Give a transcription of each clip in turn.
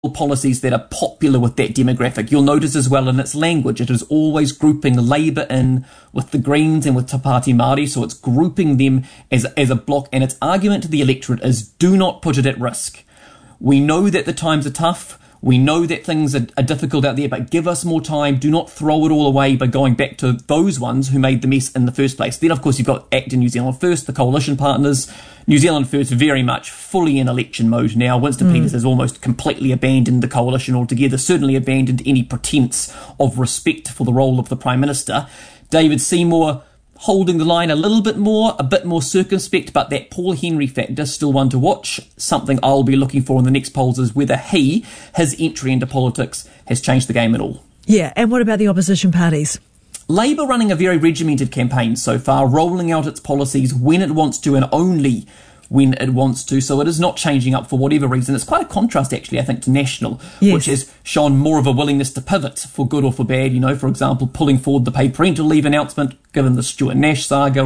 policies that are popular with that demographic. You'll notice as well in its language, it is always grouping Labour in with the Greens and with Te Pāti Māori, so it's grouping them as a block, and its argument to the electorate is do not put it at risk. We know that the times are tough. We know that things are difficult out there, but give us more time. Do not throw it all away by going back to those ones who made the mess in the first place. Then, of course, you've got ACT and New Zealand First, the coalition partners. New Zealand First very much fully in election mode now. Winston Peters has almost completely abandoned the coalition altogether, certainly abandoned any pretense of respect for the role of the Prime Minister. David Seymour holding the line a bit more circumspect, but that Paul Henry factor, still one to watch. Something I'll be looking for in the next polls is whether his entry into politics has changed the game at all. Yeah, and what about the opposition parties? Labour running a very regimented campaign so far, rolling out its policies when it wants to and only when it wants to, so it is not changing up for whatever reason. It's quite a contrast, actually, I think, to National, which has shown more of a willingness to pivot for good or for bad. For example, pulling forward the paid parental leave announcement, given the Stuart Nash saga,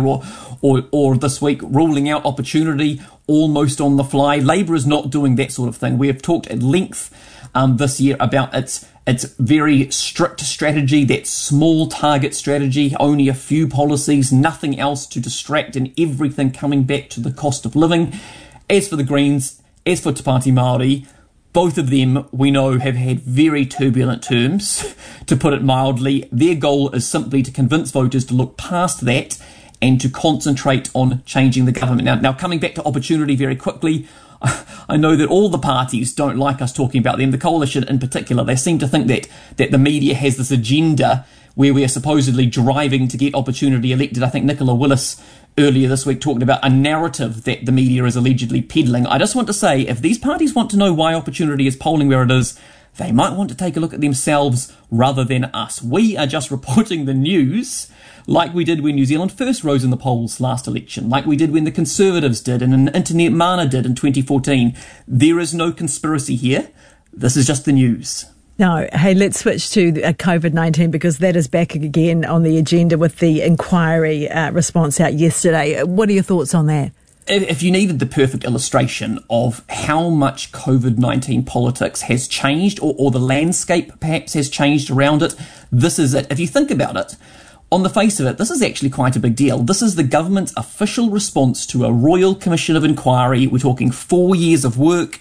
or this week ruling out Opportunity almost on the fly. Labour is not doing that sort of thing. We have talked at length this year about its very strict strategy, that small target strategy, only a few policies, nothing else to distract, and everything coming back to the cost of living. As for the Greens, as for Te Pāti Māori, both of them, we know, have had very turbulent terms, to put it mildly. Their goal is simply to convince voters to look past that and to concentrate on changing the government. Now coming back to Opportunity very quickly, I know that all the parties don't like us talking about them, the coalition in particular. They seem to think that the media has this agenda where we are supposedly driving to get Opportunity elected. I think Nicola Willis earlier this week talked about a narrative that the media is allegedly peddling. I just want to say, if these parties want to know why Opportunity is polling where it is, they might want to take a look at themselves rather than us. We are just reporting the news, like we did when New Zealand First rose in the polls last election, like we did when the Conservatives did and Internet Mana did in 2014. There is no conspiracy here. This is just the news. No. Hey, let's switch to COVID-19, because that is back again on the agenda with the inquiry response out yesterday. What are your thoughts on that? If you needed the perfect illustration of how much COVID-19 politics has changed, or the landscape perhaps has changed around it, this is it. If you think about it, on the face of it, this is actually quite a big deal. This is the government's official response to a Royal Commission of Inquiry. We're talking 4 years of work,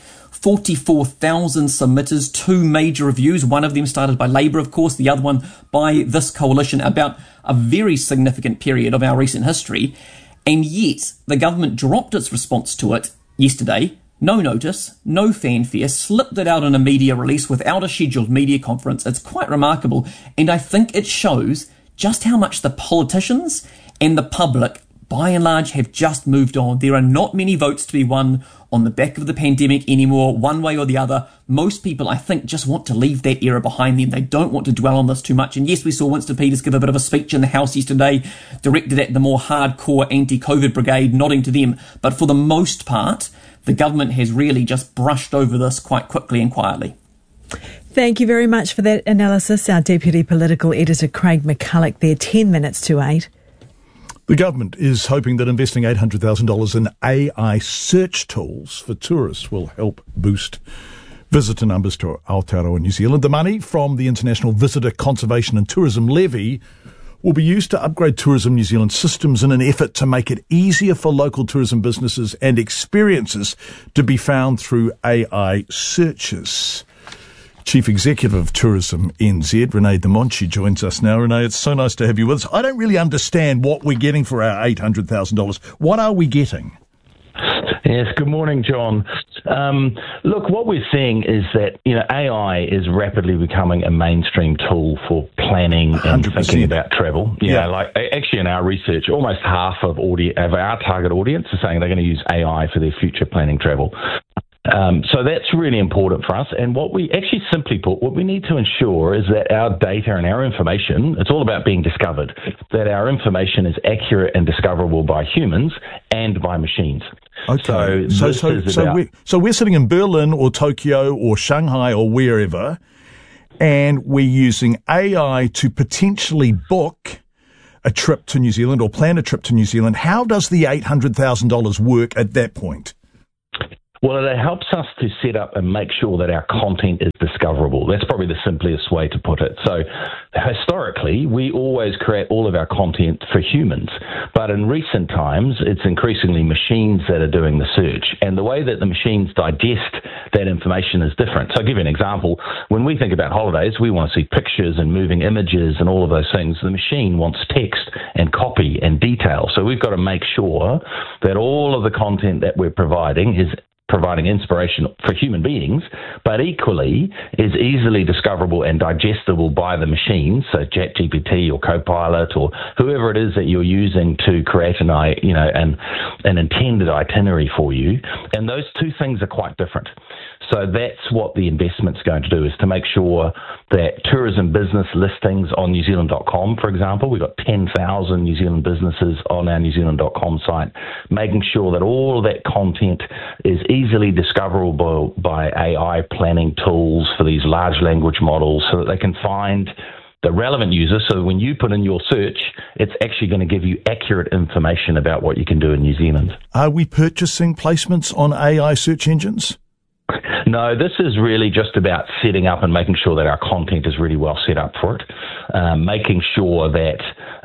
44,000 submitters, 2 major reviews. One of them started by Labour, of course, the other one by this coalition, about a very significant period of our recent history. And yet, the government dropped its response to it yesterday. No notice, no fanfare, slipped it out in a media release without a scheduled media conference. It's quite remarkable. And I think it shows just how much the politicians and the public, by and large, have just moved on. There are not many votes to be won on the back of the pandemic anymore, one way or the other. Most people, I think, just want to leave that era behind them. They don't want to dwell on this too much. And yes, we saw Winston Peters give a bit of a speech in the House yesterday, directed at the more hardcore anti-COVID brigade, nodding to them. But for the most part, the government has really just brushed over this quite quickly and quietly. Thank you very much for that analysis. Our Deputy Political Editor, Craig McCulloch, there, 10 minutes to 8. The government is hoping that investing $800,000 in AI search tools for tourists will help boost visitor numbers to Aotearoa, New Zealand. The money from the International Visitor Conservation and Tourism Levy will be used to upgrade Tourism New Zealand systems in an effort to make it easier for local tourism businesses and experiences to be found through AI searches. Chief Executive of Tourism NZ, Renee de Monchi, joins us now. Renee, it's so nice to have you with us. I don't really understand what we're getting for our $800,000. What are we getting? Yes, good morning, John. Look, what we're seeing is that, AI is rapidly becoming a mainstream tool for planning and 100%. Thinking about travel. Actually in our research, almost half of our target audience is saying they're going to use AI for their future planning travel. So that's really important for us. And what we actually, simply put, what we need to ensure is that our data and our information, it's all about being discovered, that our information is accurate and discoverable by humans and by machines. Okay. So we're sitting in Berlin or Tokyo or Shanghai or wherever, and we're using AI to potentially book a trip to New Zealand or plan a trip to New Zealand. How does the $800,000 work at that point? Well, it helps us to set up and make sure that our content is discoverable. That's probably the simplest way to put it. So historically, we always create all of our content for humans. But in recent times, it's increasingly machines that are doing the search. And the way that the machines digest that information is different. So I'll give you an example. When we think about holidays, we want to see pictures and moving images and all of those things. The machine wants text and copy and detail. So we've got to make sure that all of the content that we're providing is providing inspiration for human beings, but equally is easily discoverable and digestible by the machines, so ChatGPT or Copilot or whoever it is that you're using to create an intended itinerary for you. And those two things are quite different. So that's what the investment's going to do, is to make sure that tourism business listings on newzealand.com, for example, we've got 10,000 New Zealand businesses on our newzealand.com site, making sure that all of that content is easily discoverable by AI planning tools for these large language models so that they can find the relevant user. So when you put in your search, it's actually going to give you accurate information about what you can do in New Zealand. Are we purchasing placements on AI search engines? No, this is really just about setting up and making sure that our content is really well set up for it, making sure that,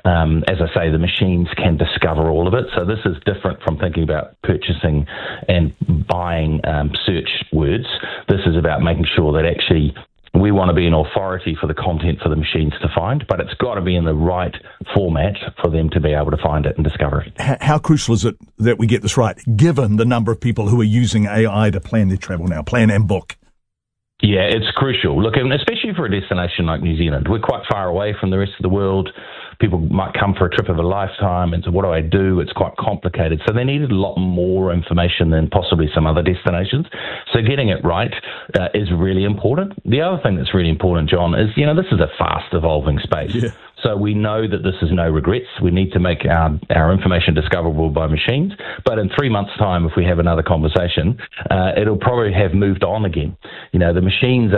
as I say, the machines can discover all of it. So this is different from thinking about purchasing and buying search words. This is about making sure that actually we want to be an authority for the content for the machines to find, but it's got to be in the right format for them to be able to find it and discover it. How crucial is it that we get this right, given the number of people who are using AI to plan their travel now, plan and book? Yeah, it's crucial. Look, and especially for a destination like New Zealand, we're quite far away from the rest of the world. People might come for a trip of a lifetime, and so what do I do? It's quite complicated. So they needed a lot more information than possibly some other destinations. So getting it right is really important. The other thing that's really important, John, is, this is a fast evolving space. Yeah. So we know that this is no regrets. We need to make our information discoverable by machines. But in 3 months' time, if we have another conversation, it'll probably have moved on again. The machines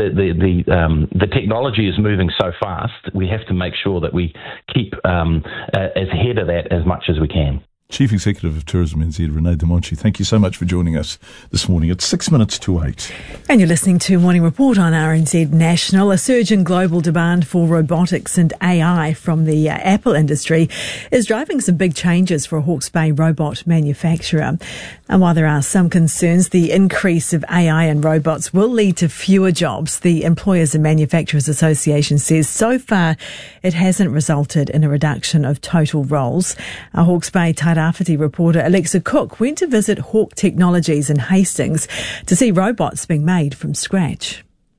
the technology is moving so fast. We have to make sure that we keep as ahead of that as much as we can. Chief Executive of Tourism NZ, Renee Demonchi, thank you so much for joining us this morning. It's 6 minutes to 8. And you're listening to Morning Report on RNZ National. A surge in global demand for robotics and AI from the Apple industry is driving some big changes for a Hawke's Bay robot manufacturer. And while there are some concerns, the increase of AI and robots will lead to fewer jobs. The Employers and Manufacturers Association says so far it hasn't resulted in a reduction of total roles. Our Hawke's Bay Tairāwhiti reporter Alexa Cook went to visit Hawke Technologies in Hastings to see robots being made from scratch.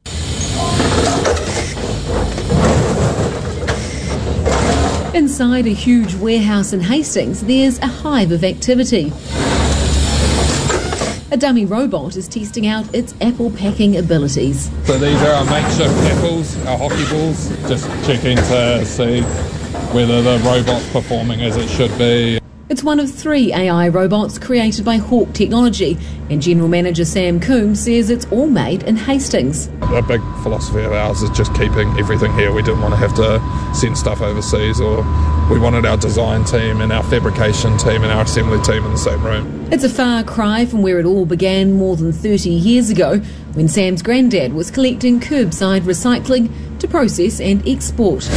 Inside a huge warehouse in Hastings, there's a hive of activity. A dummy robot is testing out its apple packing abilities. So these are our makeshift apples, our hockey balls, just checking to see whether the robot's performing as it should be. It's one of 3 AI robots created by Hawke Technology, and General Manager Sam Coombs says it's all made in Hastings. A big philosophy of ours is just keeping everything here. We didn't want to have to send stuff overseas, or we wanted our design team and our fabrication team and our assembly team in the same room. It's a far cry from where it all began more than 30 years ago, when Sam's granddad was collecting curbside recycling to process and export.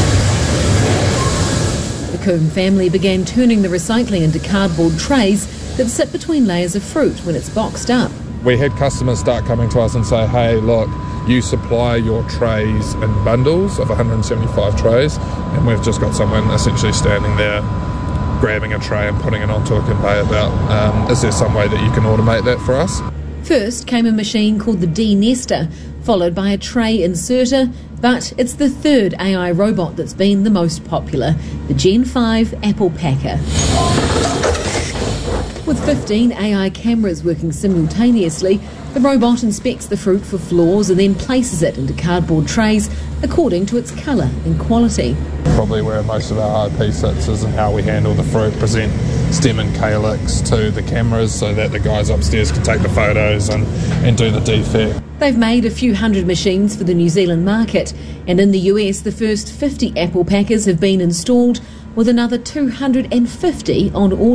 The Coombe family began turning the recycling into cardboard trays that sit between layers of fruit when it's boxed up. We had customers start coming to us and say, hey, look, you supply your trays in bundles of 175 trays, and we've just got someone essentially standing there grabbing a tray and putting it onto a conveyor belt. Is there some way that you can automate that for us? First came a machine called the D-Nester, followed by a tray inserter, but it's the 3rd AI robot that's been the most popular, the Gen 5 Apple Packer. With 15 AI cameras working simultaneously, the robot inspects the fruit for flaws and then places it into cardboard trays according to its colour and quality. Probably where most of our IP sits is in how we handle the fruit, present stem and calyx to the cameras so that the guys upstairs can take the photos and do the defect. They've made a few hundred machines for the New Zealand market, and in the US the first 50 Apple Packers have been installed, with another 250 on order.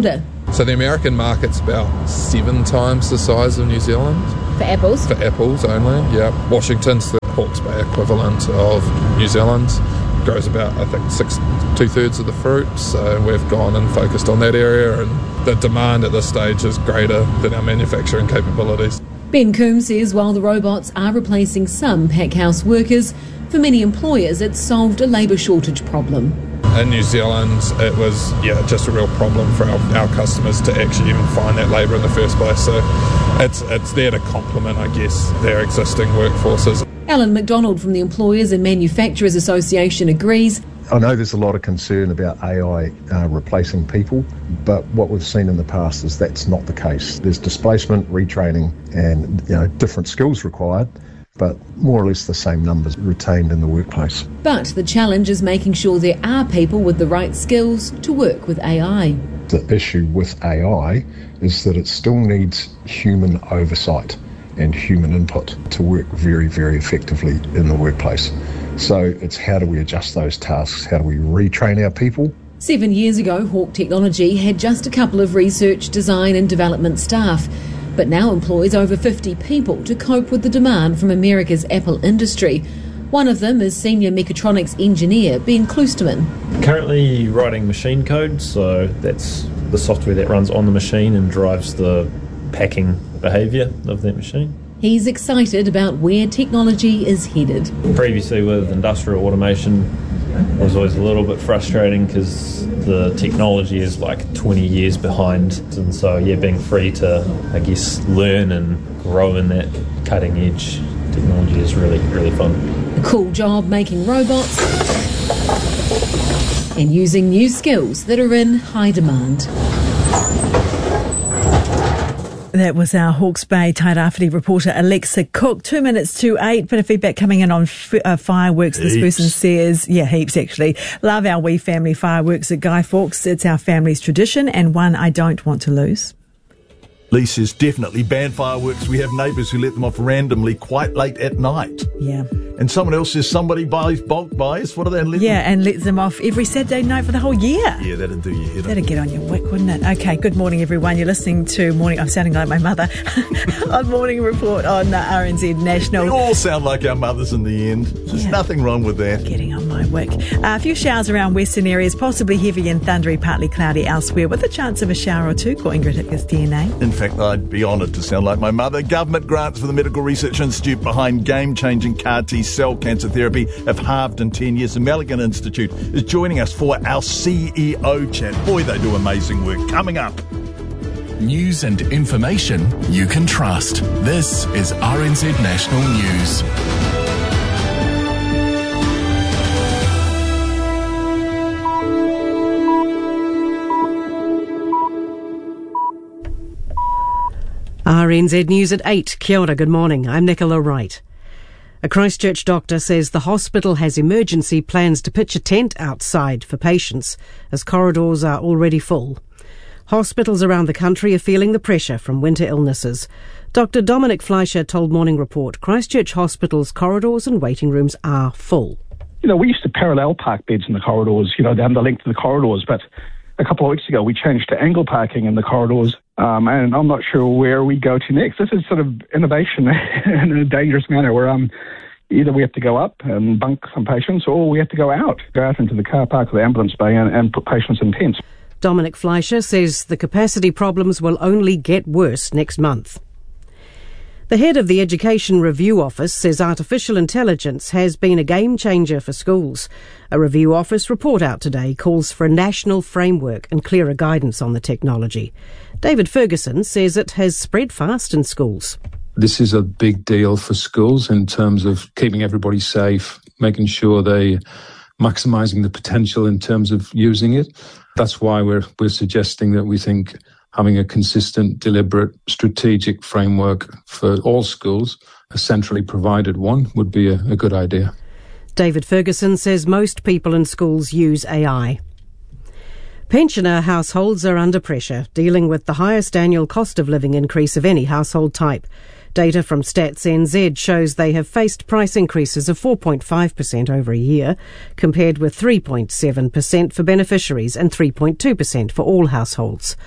So the American market's about 7 times the size of New Zealand. For apples? For apples only, yeah. Washington's the Hawke's Bay equivalent of New Zealand. Grows about, I think, 2/3 of the fruit. So we've gone and focused on that area, and the demand at this stage is greater than our manufacturing capabilities. Ben Coombs says while the robots are replacing some packhouse workers, for many employers it's solved a labour shortage problem. In New Zealand, it was just a real problem for our customers to actually even find that labour in the first place. So it's there to complement, I guess, their existing workforces. Alan McDonald from the Employers and Manufacturers Association agrees. I know there's a lot of concern about AI replacing people, but what we've seen in the past is that's not the case. There's displacement, retraining, and different skills required, but more or less the same numbers retained in the workplace. But the challenge is making sure there are people with the right skills to work with AI. The issue with AI is that it still needs human oversight and human input to work very, very effectively in the workplace. So it's how do we adjust those tasks? How do we retrain our people? 7 years ago, Hawke Technology had just a couple of research, design and development staff, but now employs over 50 people to cope with the demand from America's Apple industry. One of them is senior mechatronics engineer Ben Kloosterman. Currently writing machine code, so that's the software that runs on the machine and drives the packing behaviour of that machine. He's excited about where technology is headed. Previously with industrial automation, it was always a little bit frustrating because the technology is like 20 years behind, and so being free to, I guess, learn and grow in that cutting edge technology is really, really fun. A cool job making robots and using new skills that are in high demand. That was our Hawke's Bay Tairāwhiti reporter Alexa Cook. 2 minutes to 8. Bit of feedback coming in on fireworks. This person says, heaps actually. Love our wee family fireworks at Guy Fawkes. It's our family's tradition and one I don't want to lose. Lee says definitely ban fireworks. We have neighbours who let them off randomly quite late at night. Yeah. And someone else says somebody buys bulk buys. What do they let them? And lets them off every Saturday night for the whole year. Yeah, that'd do your head. That'd get on your wick, wouldn't it? Okay, good morning, everyone. You're listening to Morning... I'm sounding like my mother. on Morning Report on RNZ National. We all sound like our mothers in the end. There's nothing wrong with that. Getting on my wick. A few showers around western areas, possibly heavy and thundery, partly cloudy elsewhere, with a chance of a shower or two. Call Ingrid Hickers-DNA. In fact, I'd be honoured to sound like my mother. Government grants for the Medical Research Institute behind game-changing CAR T-cell cancer therapy have halved in 10 years. The Milligan Institute is joining us for our CEO chat. Boy, they do amazing work. Coming up. News and information you can trust. This is RNZ National News. RNZ News at 8. Kia ora, good morning. I'm Nicola Wright. A Christchurch doctor says the hospital has emergency plans to pitch a tent outside for patients as corridors are already full. Hospitals around the country are feeling the pressure from winter illnesses. Dr. Dominic Fleischer told Morning Report Christchurch Hospital's corridors and waiting rooms are full. We used to parallel park beds in the corridors, down the length of the corridors, but a couple of weeks ago we changed to angle parking in the corridors, and I'm not sure where we go to next. This is sort of innovation in a dangerous manner where either we have to go up and bunk some patients or we have to go out into the car park or the ambulance bay and put patients in tents. Dominic Fleischer says the capacity problems will only get worse next month. The head of the Education Review Office says artificial intelligence has been a game changer for schools. A Review Office report out today calls for a national framework and clearer guidance on the technology. David Ferguson says it has spread fast in schools. This is a big deal for schools in terms of keeping everybody safe, making sure they maximising the potential in terms of using it. That's why we're suggesting that we think having a consistent, deliberate, strategic framework for all schools, a centrally provided one, would be a good idea. David Ferguson says most people in schools use AI. Pensioner households are under pressure, dealing with the highest annual cost of living increase of any household type. Data from Stats NZ shows they have faced price increases of 4.5% over a year, compared with 3.7% for beneficiaries and 3.2% for all households.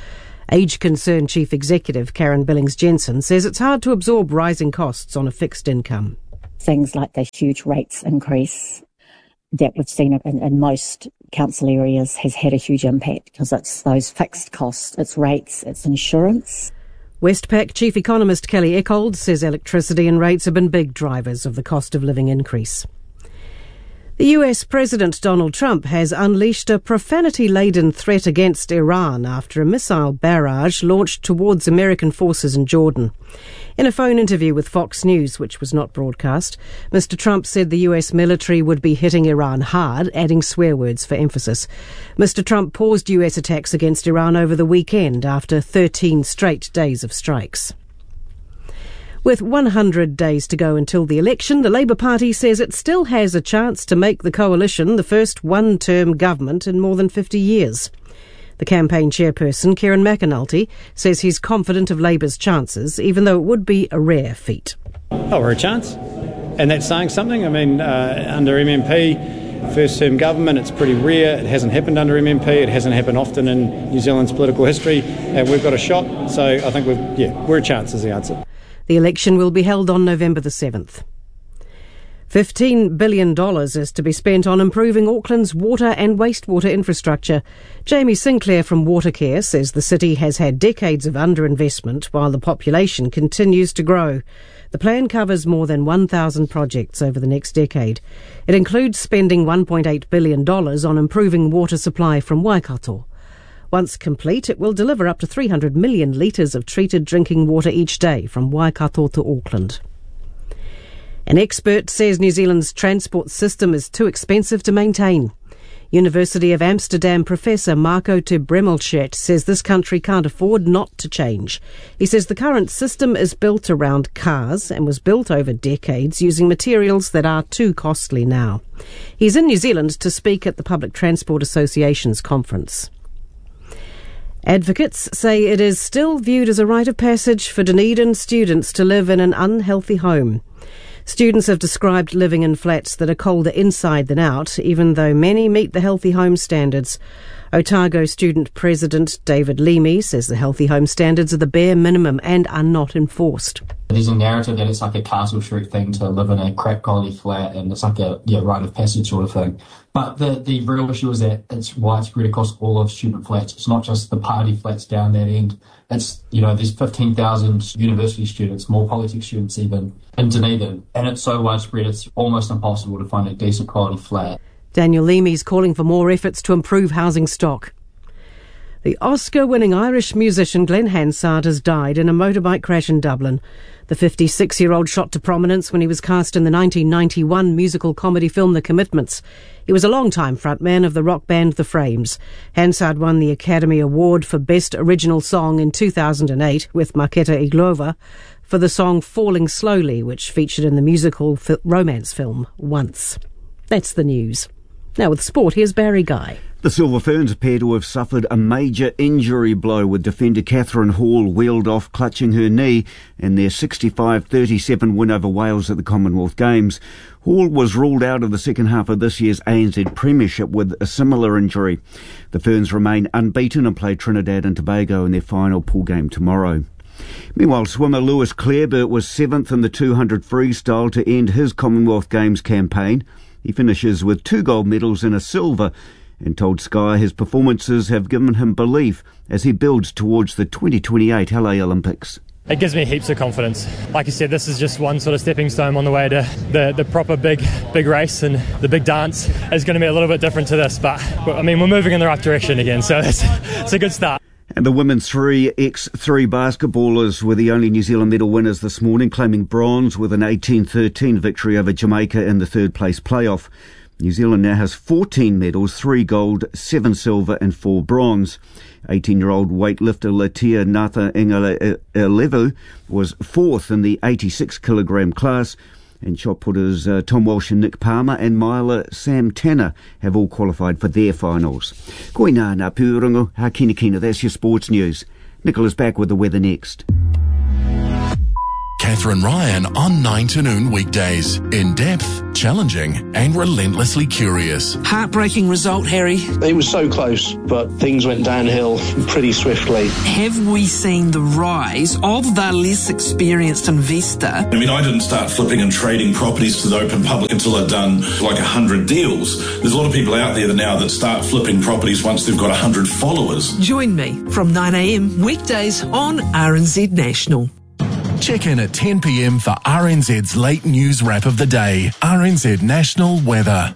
Age Concern Chief Executive Karen Billings-Jensen says it's hard to absorb rising costs on a fixed income. Things like the huge rates increase that we've seen in most council areas has had a huge impact because it's those fixed costs, it's rates, it's insurance. Westpac Chief Economist Kelly Eckold says electricity and rates have been big drivers of the cost of living increase. The US President Donald Trump has unleashed a profanity-laden threat against Iran after a missile barrage launched towards American forces in Jordan. In a phone interview with Fox News, which was not broadcast, Mr. Trump said the US military would be hitting Iran hard, adding swear words for emphasis. Mr. Trump paused US attacks against Iran over the weekend after 13 straight days of strikes. With 100 days to go until the election, the Labour Party says it still has a chance to make the coalition the first one-term government in more than 50 years. The campaign chairperson, Kieran McAnulty, says he's confident of Labour's chances, even though it would be a rare feat. Oh, we're a chance. And that's saying something. I mean, under MMP, first-term government, it's pretty rare. It hasn't happened under MMP. It hasn't happened often in New Zealand's political history. And we've got a shot. So I think we're a chance is the answer. The election will be held on November the 7th. $15 billion is to be spent on improving Auckland's water and wastewater infrastructure. Jamie Sinclair from Watercare says the city has had decades of underinvestment while the population continues to grow. The plan covers more than 1,000 projects over the next decade. It includes spending $1.8 billion on improving water supply from Waikato. Once complete, it will deliver up to 300 million litres of treated drinking water each day from Waikato to Auckland. An expert says New Zealand's transport system is too expensive to maintain. University of Amsterdam professor Marco te Bremelchet says this country can't afford not to change. He says the current system is built around cars and was built over decades using materials that are too costly now. He's in New Zealand to speak at the Public Transport Association's conference. Advocates say it is still viewed as a rite of passage for Dunedin students to live in an unhealthy home. Students have described living in flats that are colder inside than out, even though many meet the healthy home standards. Otago student president David Leamy says the healthy home standards are the bare minimum and are not enforced. There's a narrative that it's like a Castle Street thing to live in a crap quality flat and it's like a rite of passage sort of thing. But the real issue is that it's widespread across all of student flats. It's not just the party flats down that end. It's, there's 15,000 university students, more politics students even, in Dunedin. And it's so widespread it's almost impossible to find a decent quality flat. Daniel Leamy's calling for more efforts to improve housing stock. The Oscar-winning Irish musician Glenn Hansard has died in a motorbike crash in Dublin. The 56-year-old shot to prominence when he was cast in the 1991 musical comedy film The Commitments. He was a long-time frontman of the rock band The Frames. Hansard won the Academy Award for Best Original Song in 2008 with Marketa Iglova for the song Falling Slowly, which featured in the musical romance film Once. That's the news. Now with sport, here's Barry Guy. The Silver Ferns appear to have suffered a major injury blow with defender Catherine Hall wheeled off clutching her knee in their 65-37 win over Wales at the Commonwealth Games. Hall was ruled out of the second half of this year's ANZ Premiership with a similar injury. The Ferns remain unbeaten and play Trinidad and Tobago in their final pool game tomorrow. Meanwhile, swimmer Lewis Clareburt was 7th in the 200 freestyle to end his Commonwealth Games campaign. He finishes with 2 gold medals and a silver, and told Sky his performances have given him belief as he builds towards the 2028 LA Olympics. It gives me heaps of confidence. Like you said, this is just one sort of stepping stone on the way to the proper big race, and the big dance is going to be a little bit different to this, but I mean, we're moving in the right direction again, so it's a good start. And the women's 3x3 basketballers were the only New Zealand medal winners this morning, claiming bronze with an 18-13 victory over Jamaica in the third place playoff. New Zealand now has 14 medals, 3 gold, 7 silver and 4 bronze. 18-year-old weightlifter Latia Natha-Ingalevu was 4th in the 86-kilogram class, and shot putters Tom Walsh and Nick Palmer and miler Sam Tanner have all qualified for their finals. Koina ngā pūrongo, ha kina, that's your sports news. Nicola's back with the weather next. Catherine Ryan on 9 to noon weekdays. In depth, challenging and relentlessly curious. Heartbreaking result, Harry. It was so close, but things went downhill pretty swiftly. Have we seen the rise of the less experienced investor? I mean, I didn't start flipping and trading properties to the open public until I'd done like 100 deals. There's a lot of people out there now that start flipping properties once they've got 100 followers. Join me from 9 a.m. weekdays on RNZ National. Check in at 10 p.m. for RNZ's late news wrap of the day. RNZ National Weather.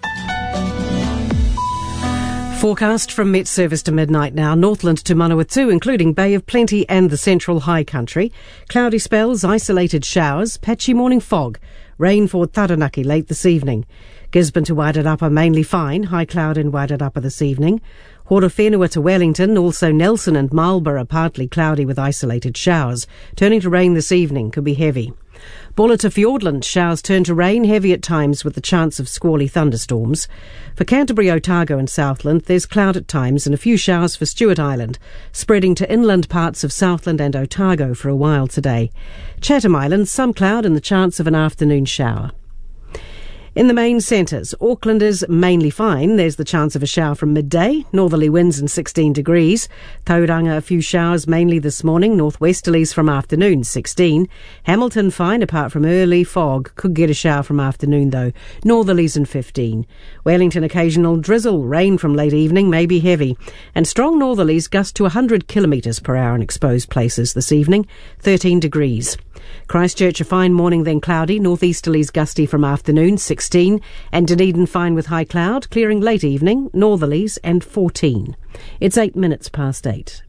Forecast from Met Service to midnight now. Northland to Manawatu, including Bay of Plenty and the Central High Country. Cloudy spells, isolated showers, patchy morning fog. Rain for Taranaki late this evening. Gisborne to Wairarapa mainly fine. High cloud in Wairarapa this evening. Horowhenua to Wellington, also Nelson and Marlborough partly cloudy with isolated showers. Turning to rain this evening, could be heavy. Bulla to Fiordland, showers turn to rain, heavy at times with the chance of squally thunderstorms. For Canterbury, Otago and Southland, there's cloud at times and a few showers for Stewart Island, spreading to inland parts of Southland and Otago for a while today. Chatham Island, some cloud and the chance of an afternoon shower. In the main centres, Auckland is mainly fine. There's the chance of a shower from midday. Northerly winds and 16 degrees. Tauranga, a few showers mainly this morning. Northwesterlies from afternoon, 16. Hamilton, fine apart from early fog. Could get a shower from afternoon though. Northerlies and 15. Wellington, occasional drizzle. Rain from late evening, maybe heavy. And strong northerlies gust to 100 kilometres per hour in exposed places this evening, 13 degrees. Christchurch, a fine morning then cloudy. Northeasterlies gusty from afternoon, 16. And Dunedin, fine with high cloud. Clearing late evening, northerlies and 14. It's 8 minutes past 8.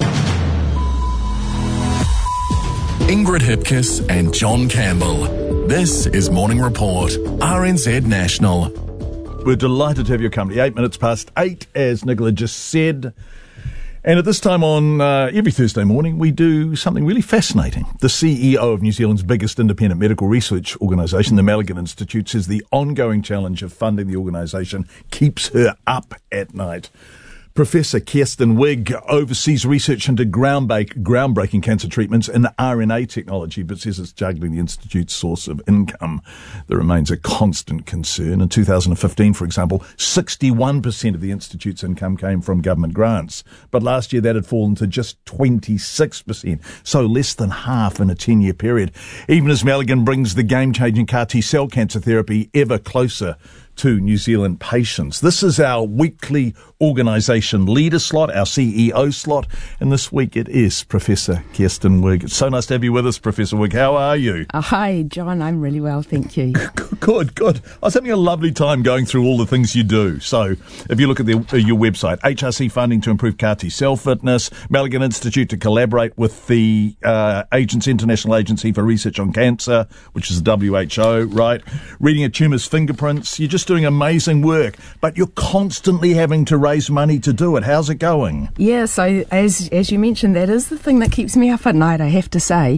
Ingrid Hipkiss and John Campbell. This is Morning Report, RNZ National. We're delighted to have your company. 8 minutes past 8, as Nicola just said. And at this time on every Thursday morning, we do something really fascinating. The CEO of New Zealand's biggest independent medical research organisation, the Maligan Institute, says the ongoing challenge of funding the organisation keeps her up at night. Professor Kirsten Wigg oversees research into groundbreaking cancer treatments in RNA technology, but says it's juggling the Institute's source of income. That remains a constant concern. In 2015, for example, 61% of the Institute's income came from government grants. But last year that had fallen to just 26%, so less than half in a 10-year period. Even as Maligan brings the game-changing CAR T-cell cancer therapy ever closer to New Zealand patients. This is our weekly organisation leader slot, our CEO slot, and this week it is Professor Kirsten Wigg. It's so nice to have you with us, Professor Wigg. How are you? Hi, John. I'm really well, thank you. Good. I was having a lovely time going through all the things you do. So if you look at your website, HRC funding to improve CAR T-cell fitness, Maligan Institute to collaborate with the International Agency for Research on Cancer, which is the WHO, right? Reading a tumour's fingerprints. You're just doing amazing work, but you're constantly having to raise money to do it. How's it going? Yeah, so as you mentioned, that is the thing that keeps me up at night, I have to say.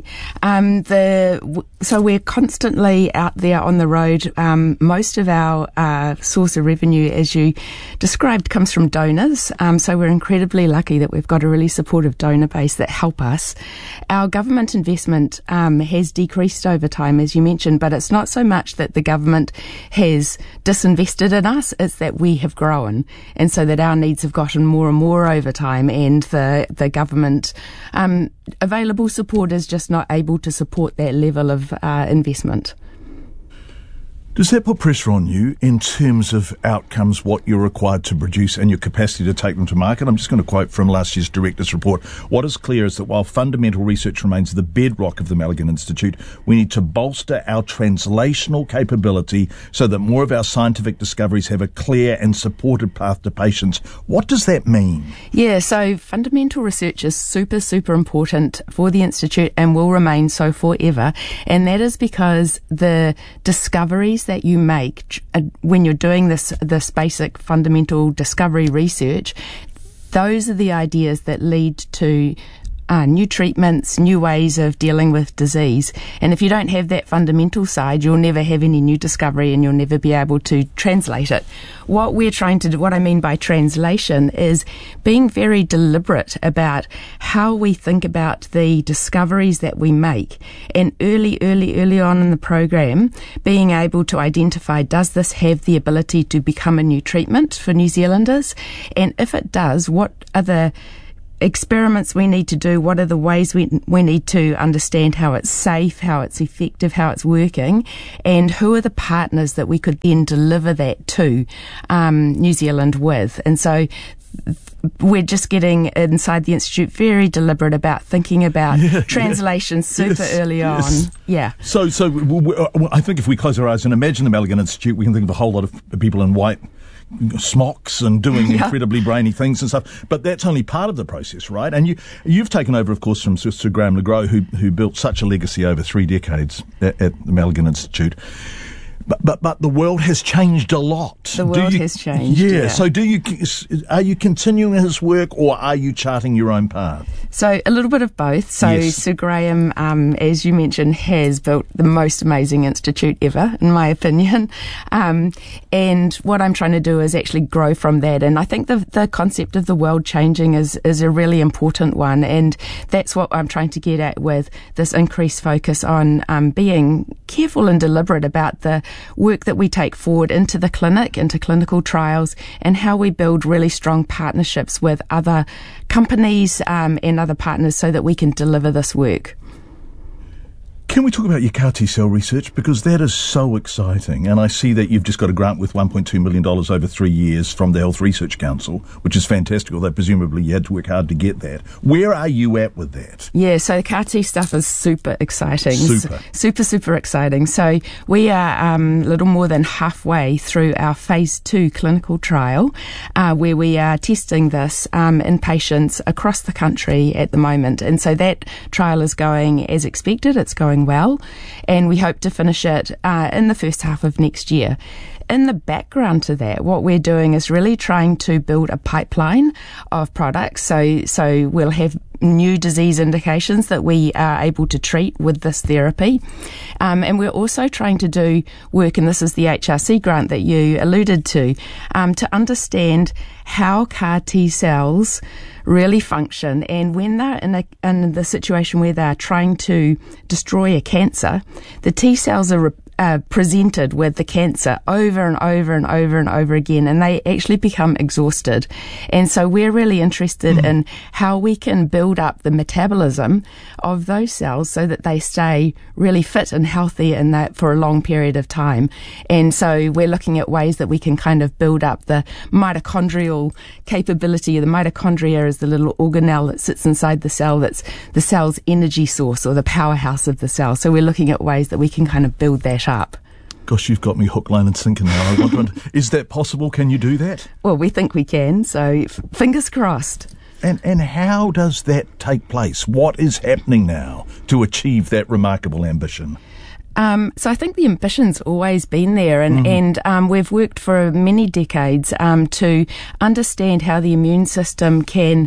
So we're constantly out there on the road. Most of our source of revenue, as you described, comes from donors. So we're incredibly lucky that we've got a really supportive donor base that help us. Our government investment has decreased over time, as you mentioned, but it's not so much that the government has disinvested in us, it's that we have grown, and so that our needs have gotten more and more over time, and the government available support is just not able to support that level of investment. Does that put pressure on you in terms of outcomes, what you're required to produce and your capacity to take them to market? I'm just going to quote from last year's Director's Report. What is clear is that while fundamental research remains the bedrock of the Maligan Institute, we need to bolster our translational capability so that more of our scientific discoveries have a clear and supported path to patients. What does that mean? Yeah, so fundamental research is super, super important for the Institute and will remain so forever. And that is because the discoveries that you make when you're doing this basic fundamental discovery research, those are the ideas that lead to new treatments, new ways of dealing with disease. And if you don't have that fundamental side, you'll never have any new discovery and you'll never be able to translate it. What we're trying to do, what I mean by translation, is being very deliberate about how we think about the discoveries that we make. And early on in the program, being able to identify, does this have the ability to become a new treatment for New Zealanders? And if it does, what are the experiments we need to do? What are the ways we need to understand how it's safe, how it's effective, how it's working, and who are the partners that we could then deliver that to New Zealand with? And so we're just getting inside the Institute very deliberate about thinking about translation super early on. Yeah. So I think if we close our eyes and imagine the Maligan Institute, we can think of a whole lot of people in white smocks and doing incredibly brainy things and stuff, but that's only part of the process, right? And you've taken over, of course, from Sir Graham Le Gros, who built such a legacy over 3 decades at the Maligan Institute. But the world has changed a lot. The world has changed. Yeah. So are you continuing his work, or are you charting your own path? So a little bit of both. So Sir Graham, as you mentioned, has built the most amazing institute ever, in my opinion. And what I'm trying to do is actually grow from that. And I think the concept of the world changing is a really important one. And that's what I'm trying to get at with this increased focus on being careful and deliberate about the work that we take forward into the clinic, into clinical trials, and how we build really strong partnerships with other companies and other partners so that we can deliver this work. Can we talk about your CAR T-cell research? Because that is so exciting. And I see that you've just got a grant with $1.2 million over 3 years from the Health Research Council, which is fantastic, although presumably you had to work hard to get that. Where are you at with that? Yeah, so the CAR T stuff is super exciting. Super exciting. So we are a little more than halfway through our phase 2 clinical trial, where we are testing this in patients across the country at the moment. And so that trial is going as expected. It's going well, and we hope to finish it in the first half of next year. In the background to that, what we're doing is really trying to build a pipeline of products. So we'll have new disease indications that we are able to treat with this therapy. And we're also trying to do work, and this is the HRC grant that you alluded to understand how CAR T cells really function, and when they're in the situation where they're trying to destroy a cancer, the T cells are presented with the cancer over and over and over and over again, and they actually become exhausted. And so we're really interested in how we can build up the metabolism of those cells so that they stay really fit and healthy in that for a long period of time. And so we're looking at ways that we can kind of build up the mitochondrial capability. The mitochondria is the little organelle that sits inside the cell that's the cell's energy source, or the powerhouse of the cell. So we're looking at ways that we can kind of build that up. Gosh, you've got me hook, line and sinker now. I wonder, is that possible? Can you do that? Well, we think we can, so fingers crossed. And how does that take place? What is happening now to achieve that remarkable ambition? So I think the ambition's always been there, and we've worked for many decades to understand how the immune system can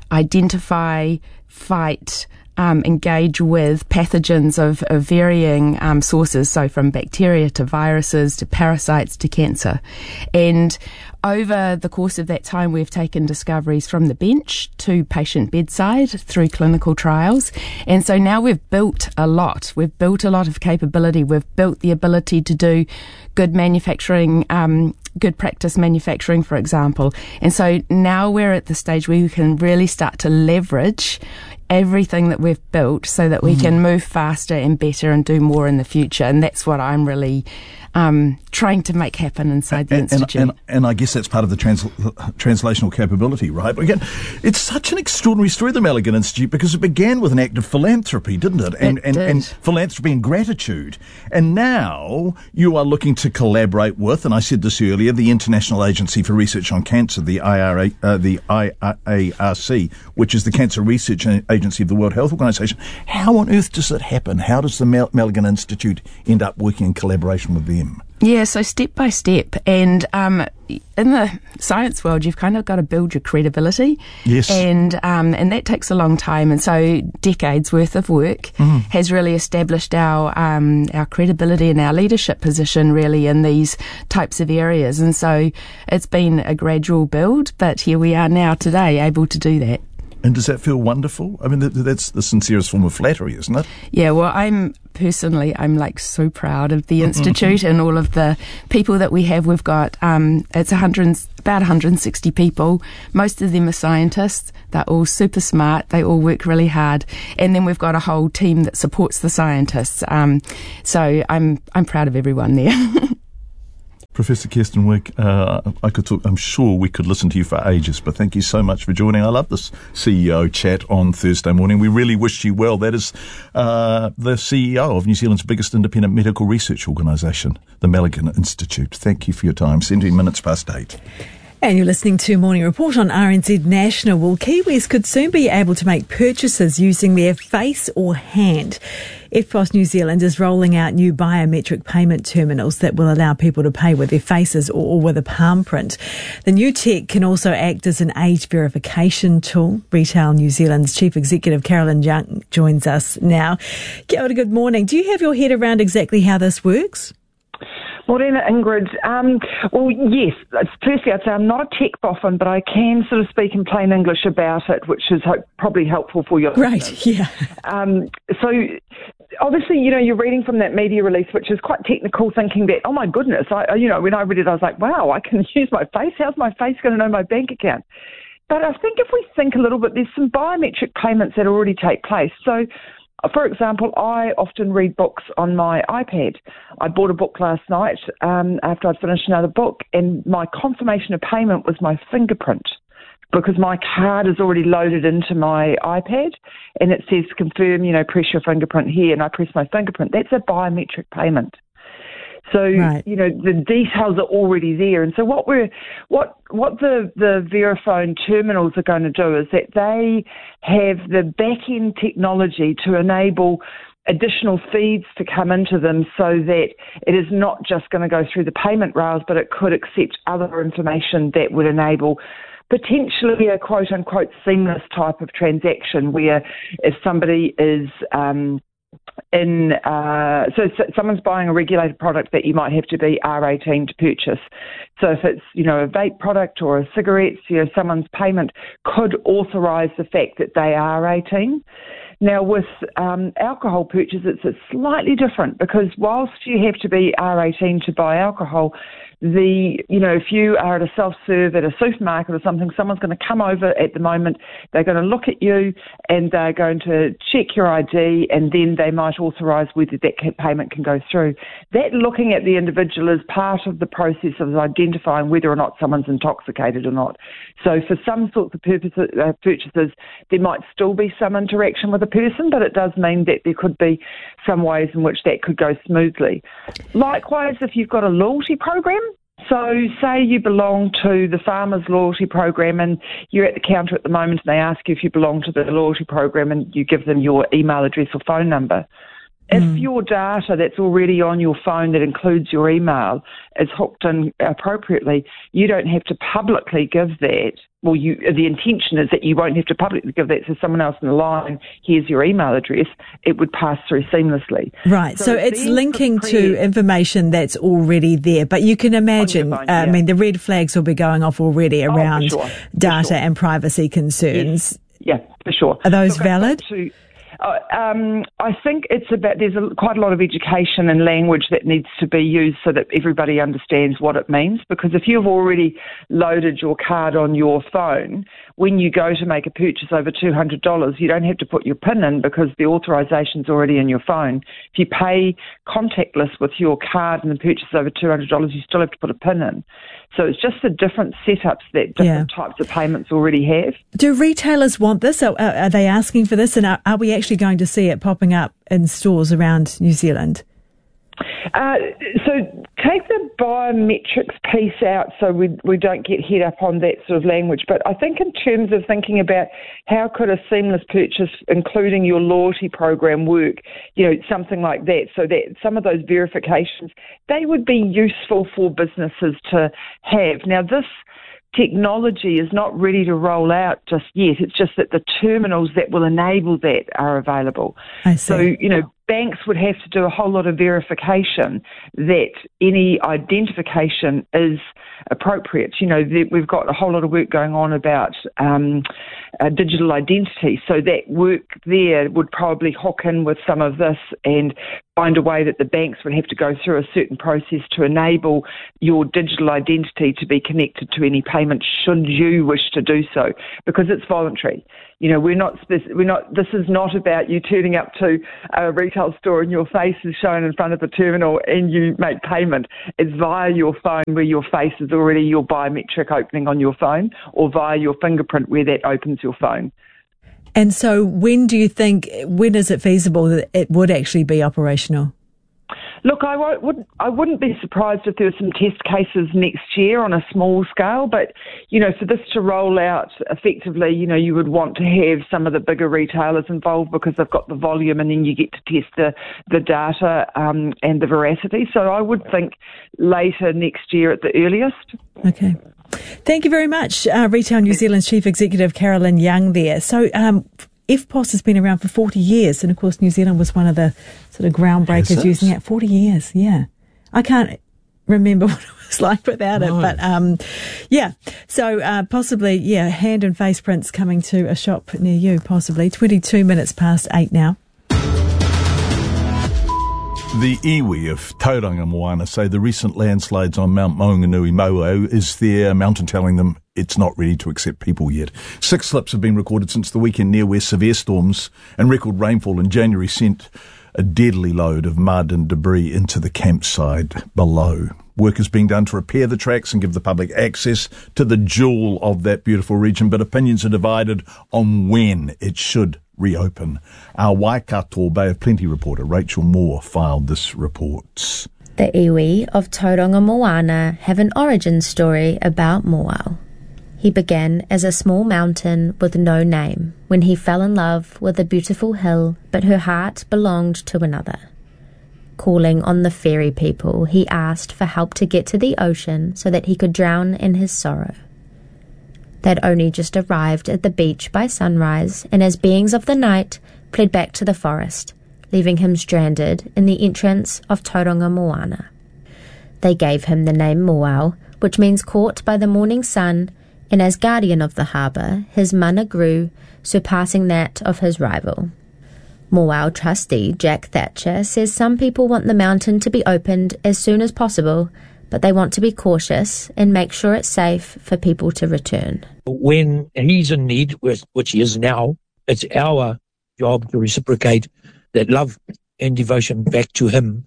identify, fight, engage with pathogens of varying sources, so from bacteria to viruses to parasites to cancer. And over the course of that time, we've taken discoveries from the bench to patient bedside through clinical trials. And so now we've built a lot. We've built a lot of capability. We've built the ability to do good manufacturing, good practice manufacturing, for example. And so now we're at the stage where we can really start to leverage everything that we've built so that we can move faster and better and do more in the future. And that's what I'm really trying to make happen inside the Institute. And I guess that's part of the translational capability, right? But again, it's such an extraordinary story, the Maligan Institute, because it began with an act of philanthropy, didn't it? And philanthropy and gratitude. And now you are looking to collaborate with, and I said this earlier, the International Agency for Research on Cancer, the IARC, which is the Cancer Research Agency agency of the World Health Organization. How on earth does it happen? How does the Milligan Institute end up working in collaboration with them? Yeah, so step by step. And in the science world, you've kind of got to build your credibility. Yes. And that takes a long time. And so decades worth of work has really established our credibility and our leadership position really in these types of areas. And so it's been a gradual build, but here we are now today able to do that. And does that feel wonderful? I mean, that's the sincerest form of flattery, isn't it? Yeah, well, I'm like so proud of the Institute and all of the people that we have. We've got, it's about 160 people. Most of them are scientists. They're all super smart. They all work really hard. And then we've got a whole team that supports the scientists. So I'm proud of everyone there. Professor Kirsten Wigg, I'm sure we could listen to you for ages, but thank you so much for joining. I love this CEO chat on Thursday morning. We really wish you well. That is the CEO of New Zealand's biggest independent medical research organisation, the Milligan Institute. Thank you for your time. 17 minutes past 8. And you're listening to Morning Report on RNZ National. Well, Kiwis could soon be able to make purchases using their face or hand. EFTPOS New Zealand is rolling out new biometric payment terminals that will allow people to pay with their faces or with a palm print. The new tech can also act as an age verification tool. Retail New Zealand's Chief Executive Carolyn Young joins us now. Kia ora, good morning. Do you have your head around exactly how this works? Morena, Ingrid. Well, yes. Firstly, I'd say I'm not a tech boffin, but I can sort of speak in plain English about it, which is probably helpful for your listeners. Right, yeah. So, obviously, you're reading from that media release, which is quite technical, thinking that, oh my goodness, when I read it, I was like, wow, I can use my face. How's my face going to know my bank account? But I think if we think a little bit, there's some biometric payments that already take place. So, for example, I often read books on my iPad. I bought a book last night after I'd finished another book, and my confirmation of payment was my fingerprint because my card is already loaded into my iPad, and it says confirm, press your fingerprint here, and I press my fingerprint. That's a biometric payment. So, right. The details are already there. And so what the Verifone terminals are going to do is that they have the back-end technology to enable additional feeds to come into them so that it is not just going to go through the payment rails, but it could accept other information that would enable potentially a quote-unquote seamless type of transaction where if somebody is so someone's buying a regulated product that you might have to be R18 to purchase. So if it's, a vape product or a cigarette, someone's payment could authorise the fact that they are 18. Now with alcohol purchases, it's slightly different because whilst you have to be R18 to buy alcohol, if you are at a self-serve at a supermarket or something, someone's going to come over at the moment, they're going to look at you and they're going to check your ID and then they might authorise whether that payment can go through. That looking at the individual is part of the process of identifying whether or not someone's intoxicated or not. So for some sorts of purchases, there might still be some interaction with a person, but it does mean that there could be some ways in which that could go smoothly. Likewise, if you've got a loyalty program, so say you belong to the Farmers Loyalty Program and you're at the counter at the moment and they ask you if you belong to the loyalty program and you give them your email address or phone number. If your data that's already on your phone that includes your email is hooked in appropriately, you don't have to publicly give that. Well, the intention is that you won't have to publicly give that to someone else in the line. Here's your email address. It would pass through seamlessly. Right. So it's linking to information that's already there. But you can imagine, the red flags will be going off already around data and privacy concerns. Yes. Yeah, for sure. Are those valid? I think there's quite a lot of education and language that needs to be used so that everybody understands what it means, because if you've already loaded your card on your phone, when you go to make a purchase over $200, you don't have to put your PIN in because the authorisation's already in your phone. If you pay contactless with your card and the purchase is over $200, you still have to put a PIN in. So it's just the different setups that different types of payments already have. Do retailers want this? Are they asking for this? And are we actually going to see it popping up in stores around New Zealand? So take the biometrics piece out so we don't get hit up on that sort of language. But I think in terms of thinking about how could a seamless purchase, including your loyalty program, work, something like that, so that some of those verifications, they would be useful for businesses to have. Now, this technology is not ready to roll out just yet. It's just that the terminals that will enable that are available. I see. So, banks would have to do a whole lot of verification that any identification is appropriate. We've got a whole lot of work going on about digital identity. So that work there would probably hook in with some of this and find a way that the banks would have to go through a certain process to enable your digital identity to be connected to any payment should you wish to do so, because it's voluntary. We're not. This is not about you turning up to a retail store and your face is shown in front of the terminal and you make payment. It's via your phone where your face is already your biometric opening on your phone, or via your fingerprint where that opens your phone. And so, when is it feasible that it would actually be operational? Look, I wouldn't be surprised if there were some test cases next year on a small scale, but, for this to roll out effectively, you would want to have some of the bigger retailers involved because they've got the volume, and then you get to test the data and the veracity. So I would think later next year at the earliest. Okay. Thank you very much, Retail New Zealand's Chief Executive Carolyn Young there. So EFTPOS has been around for 40 years, and of course New Zealand was one of the sort of groundbreakers using it. 40 years, yeah. I can't remember what it was like without it, but So possibly, hand and face prints coming to a shop near you, possibly. 22 minutes past 8 now. The iwi of Tauranga Moana say the recent landslides on Mount Maunganui Moao is their mountain telling them it's not ready to accept people yet. 6 slips have been recorded since the weekend near where severe storms and record rainfall in January sent a deadly load of mud and debris into the campsite below. Work is being done to repair the tracks and give the public access to the jewel of that beautiful region, but opinions are divided on when it should reopen. Our Waikato Bay of Plenty reporter Rachel Moore filed this report. The iwi of Tauranga Moana have an origin story about Moao. He began as a small mountain with no name when he fell in love with a beautiful hill, but her heart belonged to another. Calling on the fairy people, he asked for help to get to the ocean so that he could drown in his sorrow. They'd only just arrived at the beach by sunrise, and as beings of the night, fled back to the forest, leaving him stranded in the entrance of Tauranga Moana. They gave him the name Moao, which means caught by the morning sun, and as guardian of the harbour, his mana grew, surpassing that of his rival. Moao trustee Jack Thatcher says some people want the mountain to be opened as soon as possible, but they want to be cautious and make sure it's safe for people to return. When he's in need, which he is now, it's our job to reciprocate that love and devotion back to him